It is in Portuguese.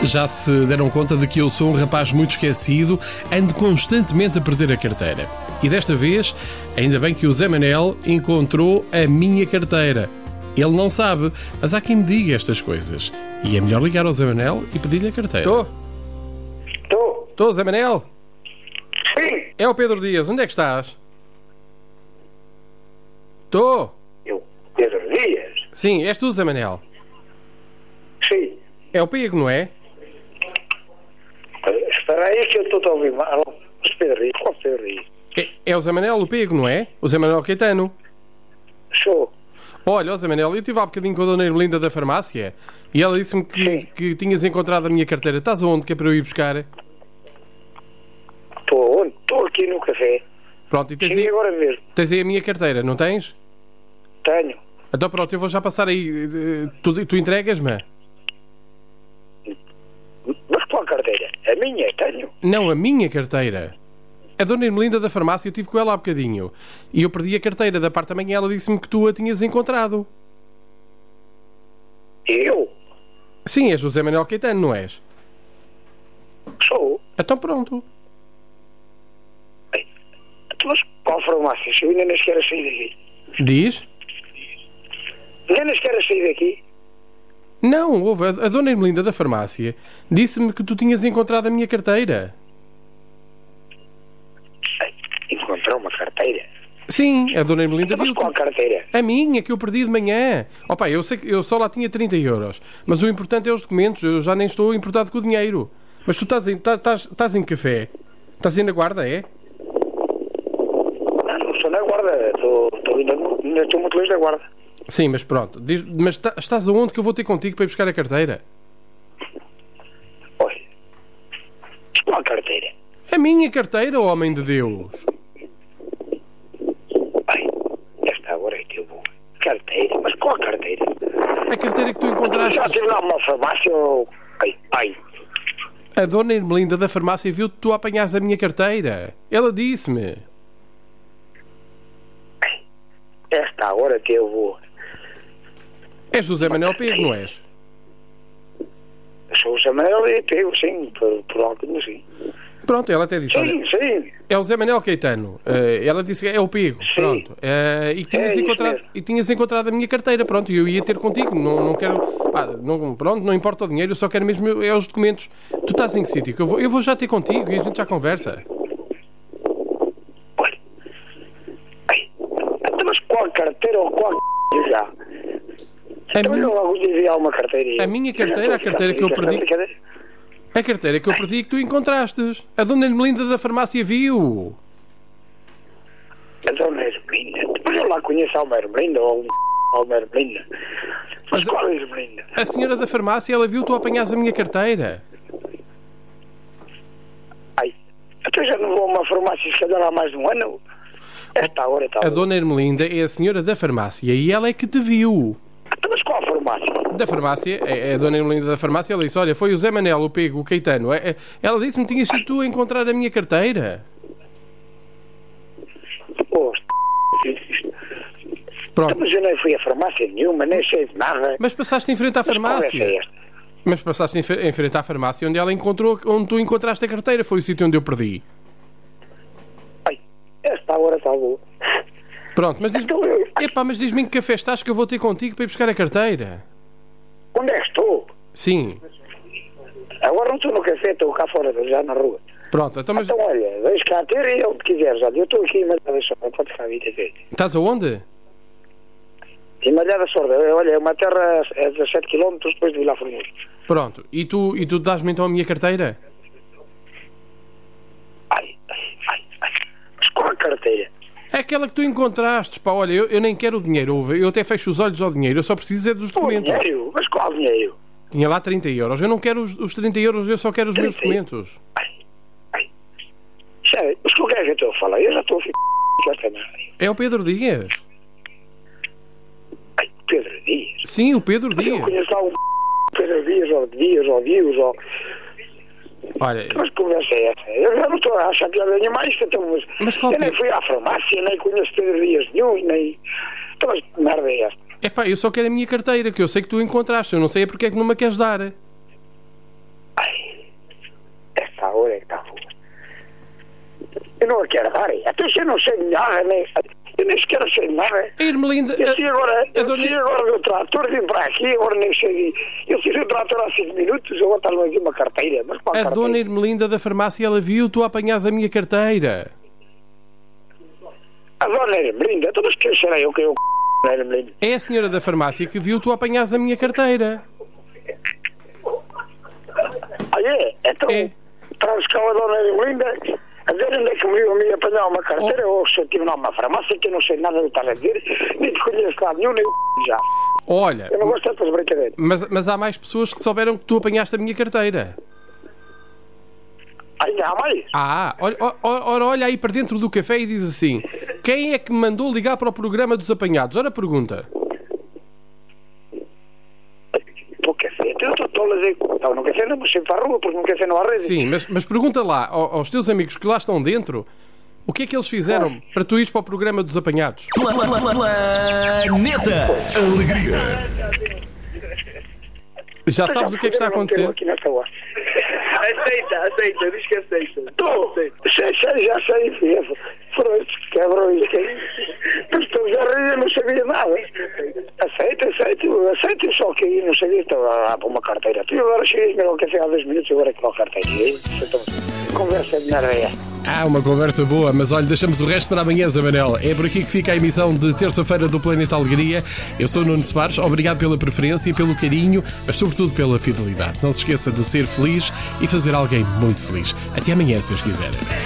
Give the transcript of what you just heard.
Já se deram conta de que eu sou um rapaz muito esquecido, ando constantemente a perder a carteira. E desta vez, ainda bem que o Zé Manel encontrou a minha carteira. Ele não sabe, mas há quem me diga estas coisas. E é melhor ligar ao Zé Manel e pedir-lhe a carteira. Estou, Zé Manel? Sim. É o Pedro Dias, onde é que estás? Estou. Eu, Pedro Dias? Sim, és tu, Zé Manel? Sim. É o Pego, não é? Espera aí que eu estou a ouvir mal. Pedro Dias, qual Pedro Dias? É o Zé Manel, o Pego, não é? O Zé Manel Caetano. Sou. Olha, Zé Manel, eu estive há bocadinho com a dona Ermelinda da farmácia e ela disse-me que tinhas encontrado a minha carteira. Estás aonde, que é para eu ir buscar? Estou onde? Estou aqui no café. Pronto, e tens Cheguei aí, agora mesmo. tens aí a minha carteira, não tens? Tenho. Então pronto, eu vou já passar aí. Tu entregas-me? Mas qual carteira? A minha? Tenho. Não, a minha carteira. A dona Ermelinda da farmácia, eu estive com ela há bocadinho. E eu perdi a carteira da parte da manhã, ela disse-me que tu a tinhas encontrado. Eu? Sim, és o Zé Manel Caetano, não és? Sou. Então pronto. Mas qual farmácia? Eu ainda nem sequer saí daqui. Diz? Ainda nem sequer saí daqui. Não, houve. A dona Ermelinda da farmácia disse-me que tu tinhas encontrado a minha carteira. Encontrou uma carteira? Sim, a dona Ermelinda Mas viu. qual carteira? A minha, que eu perdi de manhã. Opa, eu sei que eu só lá tinha 30 euros. Mas o importante é os documentos. Eu já nem estou importado com o dinheiro. Mas tu estás em café? Estás aí na guarda, é? Não estou na guarda. Ainda estou muito longe da guarda. Sim, mas pronto. Mas estás aonde que eu vou ter contigo para ir buscar a carteira? Olha. Qual carteira? A minha carteira, homem de Deus. Ai, esta agora é que eu vou. Carteira? Mas qual carteira? A carteira que tu encontraste. Já estive lá numa farmácia ou... Ai. A dona Ermelinda da farmácia viu que tu apanhaste a minha carteira. Ela disse-me. Esta hora que eu vou. És o Zé Manel Pego, não és? Eu sou o Zé Manel e pego, sim, por algo assim. Pronto, ela até disse. Sim, Olha, sim. é o Zé Manel Caetano. Ela disse que é o Pego. Sim. Pronto. E que É isso mesmo. tinhas encontrado a minha carteira. Pronto, e eu ia ter contigo. Não quero. Pronto, não importa o dinheiro, eu só quero mesmo os documentos. Tu estás em que sítio? Eu vou já ter contigo e a gente já conversa. Olha. Ai. Então, mas qual carteira ou qual já? Então eu logo enviar uma carteira. A minha carteira, a carteira que eu perdi. A carteira que eu perdi e que tu encontrastes. A dona Ermelinda da farmácia viu. A dona Ermelinda? Mas eu lá conheço a Ermelinda ou a Ermelinda. Mas qual é a Ermelinda? A senhora da farmácia, ela viu tu apanhas a minha carteira. Ai, então já não vou a uma farmácia se calhar há mais de um ano? Esta hora está. A dona Ermelinda é a senhora da farmácia e ela é que te viu. Então, mas qual farmácia? Da farmácia, é a dona Ermelinda da farmácia, ela disse, olha, foi o Zé Manel, o Pego, o Caetano. Ela disse-me que tinhas sido tu a encontrar a minha carteira. Oh, Pronto. mas eu nem fui a farmácia nenhuma, nem sei de nada. Mas passaste em frente à Mas qual farmácia. é esta? Mas passaste em frente à farmácia onde ela encontrou, onde tu encontraste a carteira. Foi o sítio onde eu perdi. Ai, esta hora está boa. Pronto, mas diz-me... Então eu... Epá, mas diz-me em que café estás que eu vou ter contigo para ir buscar a carteira. Onde é que estou? Sim. Agora não estou no café, estou cá fora, já na rua. Pronto, então mas... Então olha, deixa cá ter e onde quiseres. Olha, eu estou aqui em Malhada Sorda, pode ficar a vida ver. Estás aonde? Em Malhada Sorda, olha, é uma terra a 17 km depois de Vila Formoso. Pronto, e tu dás-me então a minha carteira? Ai. Mas qual a carteira? É aquela que tu encontraste, pá, olha, eu nem quero o dinheiro, eu até fecho os olhos ao dinheiro, eu só preciso é dos O documentos. dinheiro? Mas qual dinheiro? Tinha lá 30 euros, eu não quero os 30 euros, eu só quero os meus 30? documentos. Ai. Sério, mas com quem é que eu estou a falar? Eu já estou a ficar com esta merda. É o Pedro Dias. Ai, Pedro Dias? Sim, o Pedro Mas eu Dias. conheço lá um Pedro Dias, ou Dias, ou... Olha, Mas que conversa é essa? Eu já não estou a achar piada nenhuma isto, então, mas qual eu nem Pedro? fui à farmácia, nem conheço Pedro Dias nenhum, nem... Então, mas que merda é esta? epá, eu só quero a minha carteira, que eu sei que tu encontraste, eu não sei é porque é que não me a queres dar. Ai, Eu não a quero dar. Até se eu não sei de nada, nem... Eu nem sequer sei de nada. A Ermelinda... Eu saí agora do trator, vim para aqui, agora nem sei... Eu fiz o trator há 5 minutos, agora está-me aqui uma carteira. Mas qual A carteira? dona Ermelinda da farmácia, ela viu tu apanhas a minha carteira. A dona Ermelinda? Então, mas quem será eu que eu c... Ermelinda? É a senhora da farmácia que viu tu apanhas a minha carteira. Ah, é? Então, É. traz cá a dona Ermelinda... A ver onde é que me viu a mim apanhar uma carteira, ou se eu estive numa farmácia, que eu não sei nada do que estás a dizer, nem te conheço lá nenhum, nem já. Olha, Eu não gosto dessas brincadeiras. mas há mais pessoas que souberam que tu apanhaste a minha carteira. Ainda há mais? Ora, olha aí para dentro do café e diz assim: quem é que me mandou ligar para o programa dos apanhados? Ora, pergunta. Pô, café, eu estou a dizer, não, no café não me sempre para a rua, porque no café não há rede. Sim, mas pergunta lá aos teus amigos que lá estão dentro o que é que eles fizeram para tu ires para o programa dos apanhados. Planeta Alegria. Já sabes o que é que está a acontecer? Aqui nesta hora. Aceita, diz que aceita. Já sei, filho. Foram estes que quebram isto aí. Mas estou já a rir, eu não sabia nada. Aceito, só que aí não sabia, estava para uma carteira. Tu agora cheguei ao café há 2 minutos, agora é que a carteira. Conversa de merda é. Uma conversa boa, mas olha, deixamos o resto para amanhã, Zé Manel. É por aqui que fica a emissão de terça-feira do Planeta Alegria. Eu sou Nuno Soares, obrigado pela preferência e pelo carinho, mas sobretudo pela fidelidade. Não se esqueça de ser feliz e fazer alguém muito feliz. Até amanhã, se os quiserem.